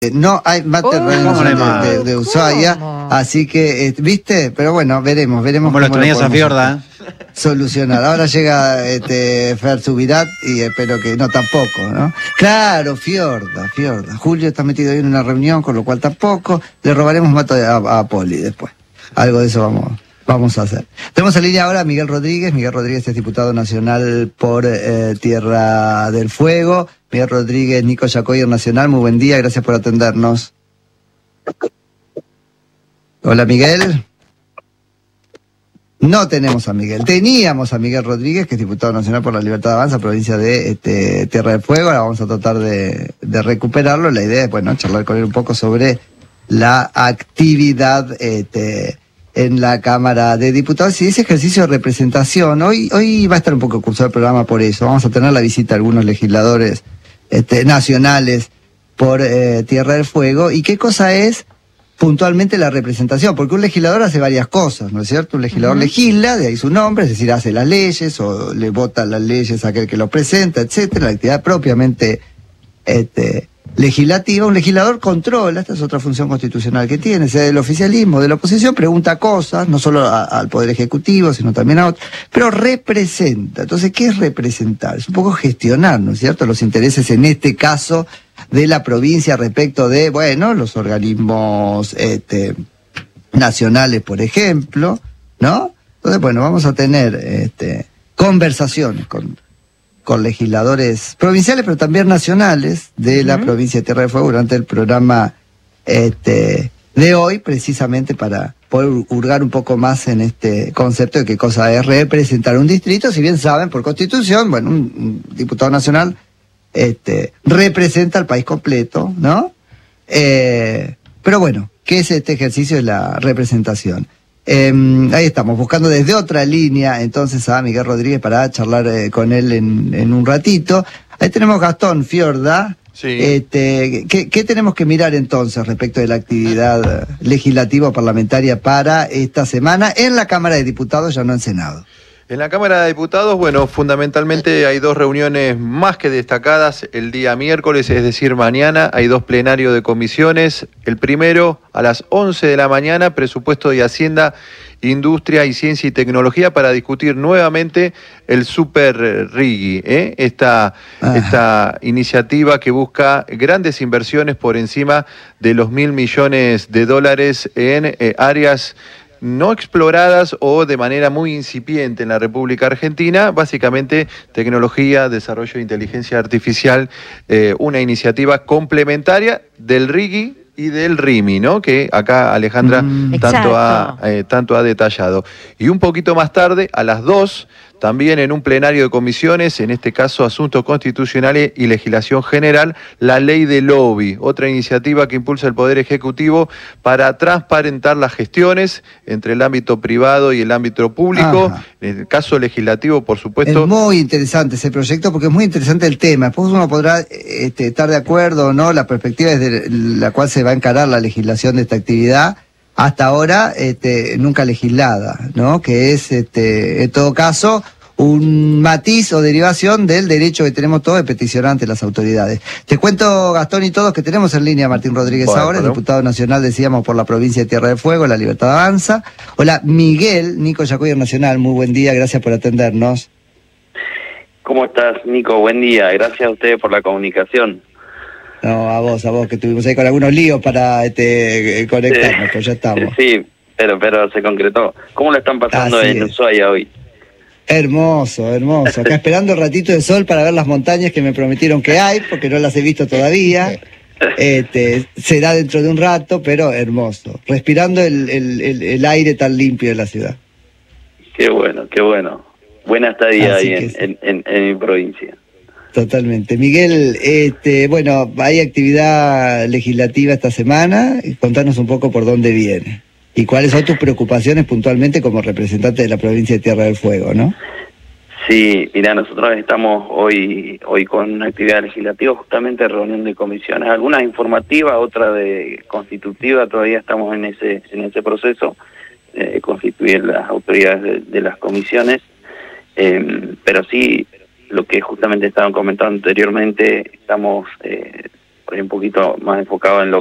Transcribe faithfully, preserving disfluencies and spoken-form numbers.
No hay mate oh, de, de, de Ushuaia, así que, eh, ¿viste? Pero bueno, veremos, veremos como los tenías a Fiorda. Solucionar. Ahora llega este Fer Subirat y espero que... No, tampoco, ¿no? Claro, Fiorda, Fiorda. Julio está metido ahí en una reunión, con lo cual tampoco. Le robaremos mato a, a Poli después. Algo de eso vamos... Vamos a hacer. Tenemos en línea ahora a Miguel Rodríguez. Miguel Rodríguez es diputado nacional por eh, Tierra del Fuego. Miguel Rodríguez, Nico Yacoyer Nacional. Muy buen día, gracias por atendernos. Hola, Miguel. No tenemos a Miguel. Teníamos a Miguel Rodríguez, que es diputado nacional por la Libertad Avanza, provincia de este, Tierra del Fuego. Ahora vamos a tratar de, de recuperarlo. La idea es, bueno, charlar con él un poco sobre la actividad... Este, en la Cámara de Diputados y ese ejercicio de representación. Hoy hoy va a estar un poco cursado el programa por eso. Vamos a tener la visita de algunos legisladores este, nacionales por eh, Tierra del Fuego. ¿Y qué cosa es puntualmente la representación? Porque un legislador hace varias cosas, ¿no es cierto? Un legislador uh-huh. legisla, de ahí su nombre, es decir, hace las leyes o le vota las leyes a aquel que lo presenta, etcétera. La actividad propiamente... Este, legislativa, un legislador controla, esta es otra función constitucional que tiene, sea del oficialismo, de la oposición, pregunta cosas, no solo a, al Poder Ejecutivo, sino también a otros, pero representa. Entonces, ¿qué es representar? Es un poco gestionar, ¿no es cierto?, los intereses, en este caso, de la provincia respecto de, bueno, los organismos este, nacionales, por ejemplo, ¿no? Entonces, bueno, vamos a tener este, conversaciones con... con legisladores provinciales, pero también nacionales de uh-huh. la provincia de Tierra del Fuego durante el programa este, de hoy, precisamente para poder hurgar un poco más en este concepto de qué cosa es representar un distrito. Si bien saben, por constitución, bueno, un, un diputado nacional este, representa al país completo, ¿no? Eh, pero bueno, ¿qué es este ejercicio de la representación? Eh, ahí estamos, buscando desde otra línea entonces a Miguel Rodríguez para charlar eh, con él en, en un ratito. Ahí tenemos Gastón Fiorda. Sí. Este, ¿qué, ¿Qué tenemos que mirar entonces respecto de la actividad legislativa parlamentaria para esta semana en la Cámara de Diputados, ya no en Senado? En la Cámara de Diputados, bueno, fundamentalmente hay dos reuniones más que destacadas el día miércoles, es decir, mañana hay dos plenarios de comisiones. El primero a las once de la mañana, presupuesto de Hacienda, Industria y Ciencia y Tecnología para discutir nuevamente el Super Riggi, ¿eh? esta, esta iniciativa que busca grandes inversiones por encima de los mil millones de dólares en eh, áreas no exploradas o de manera muy incipiente en la República Argentina, básicamente tecnología, desarrollo de inteligencia artificial, eh, una iniciativa complementaria del Riggi y del RIMI, ¿no? Que acá Alejandra mm, tanto, ha, eh, tanto ha detallado. Y un poquito más tarde, a las dos, también en un plenario de comisiones, en este caso Asuntos Constitucionales y Legislación General, la ley de lobby, otra iniciativa que impulsa el Poder Ejecutivo para transparentar las gestiones entre el ámbito privado y el ámbito público. Ajá. En el caso legislativo, por supuesto. Es muy interesante ese proyecto porque es muy interesante el tema. Después uno podrá este, estar de acuerdo o no, la perspectiva desde la cual se va a encarar la legislación de esta actividad, hasta ahora este, nunca legislada, ¿no? Que es, este, en todo caso, un matiz o derivación del derecho que tenemos todos de peticionar ante las autoridades. Te cuento, Gastón y todos, que tenemos en línea a Martín Rodríguez bueno, ahora, bueno. diputado nacional, decíamos, por la provincia de Tierra del Fuego, la Libertad Avanza. Hola, Miguel, Nico Yacoyer Nacional, muy buen día, gracias por atendernos. ¿Cómo estás, Nico? Buen día, gracias a ustedes por la comunicación. No, a vos, a vos, que estuvimos ahí con algunos líos para este, conectarnos, sí, pues ya estamos. Sí, pero pero se concretó. ¿Cómo lo están pasando Así en Ushuaia hoy? Hermoso, hermoso. Acá esperando el ratito de sol para ver las montañas que me prometieron que hay, porque no las he visto todavía. Este, será dentro de un rato, pero hermoso. Respirando el, el, el, el aire tan limpio de la ciudad. Qué bueno, qué bueno. Buena estadía ahí en, sí. en, en, en mi provincia. Totalmente. Miguel, este, bueno, hay actividad legislativa esta semana. Contanos un poco por dónde viene. ¿Y cuáles son tus preocupaciones puntualmente como representante de la provincia de Tierra del Fuego, no? Sí, mira, nosotros estamos hoy hoy con una actividad legislativa, justamente reunión de comisiones, algunas informativas, otras de constitutiva, todavía estamos en ese en ese proceso de eh, constituir las autoridades de, de las comisiones, eh, pero sí, lo que justamente estaban comentando anteriormente, estamos eh, por ahí un poquito más enfocado en lo